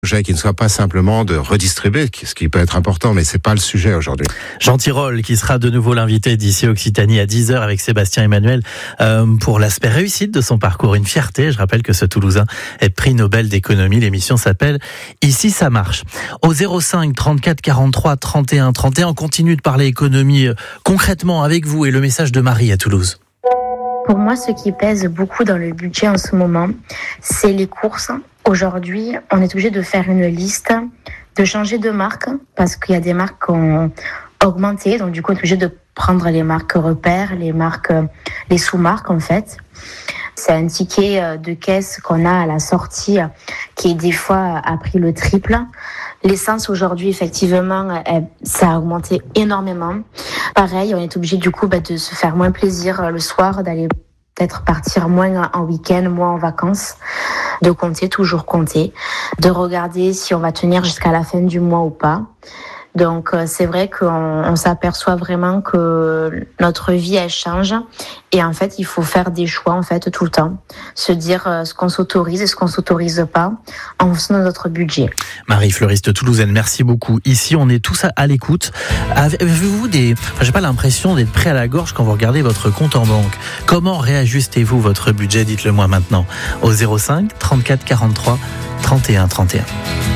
Projet qui ne soit pas simplement de redistribuer, ce qui peut être important, mais c'est pas le sujet aujourd'hui. Jean Tirole, qui sera de nouveau l'invité d'ici Occitanie à 10h avec Sébastien Emmanuel pour l'aspect réussite de son parcours. Une fierté, je rappelle que ce Toulousain est prix Nobel d'économie. L'émission s'appelle Ici ça marche. Au 05 34 43 31 31, on continue de parler économie concrètement avec vous et le message de Marie à Toulouse. Pour moi, ce qui pèse beaucoup dans le budget en ce moment, c'est les courses. Aujourd'hui, on est obligé de faire une liste, de changer de marque, parce qu'il y a des marques qui ont augmenté, donc du coup, on est obligé de prendre les marques repères, les sous-marques en fait. C'est un ticket de caisse qu'on a à la sortie qui, des fois, a pris le triple. L'essence, aujourd'hui, effectivement, ça a augmenté énormément. Pareil, on est obligé, du coup, de se faire moins plaisir le soir, d'aller peut-être partir moins en week-end, moins en vacances, de compter, toujours compter, de regarder si on va tenir jusqu'à la fin du mois ou pas. Donc c'est vrai qu'on s'aperçoit vraiment que notre vie elle change et en fait il faut faire des choix en fait tout le temps, se dire ce qu'on s'autorise et ce qu'on s'autorise pas en fonction de notre budget. Marie, fleuriste toulousaine, merci beaucoup. Ici on est tous à l'écoute. Avez-vous j'ai pas l'impression d'être prêt à la gorge quand vous regardez votre compte en banque. Comment réajustez-vous votre budget? Dites-le moi maintenant au 05 34 43 31 31.